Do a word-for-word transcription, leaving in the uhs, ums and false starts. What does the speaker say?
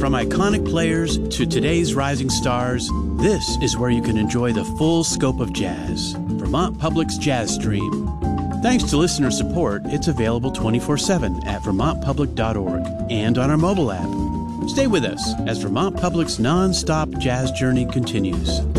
From iconic players to today's rising stars, this is where you can enjoy the full scope of jazz. Vermont Public's Jazz Stream. Thanks to listener support, it's available twenty-four seven at vermont public dot org and on our mobile app. Stay with us as Vermont Public's non-stop jazz journey continues.